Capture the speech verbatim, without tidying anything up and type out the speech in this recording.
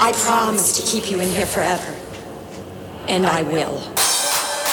I promise to keep you in here forever. And I will.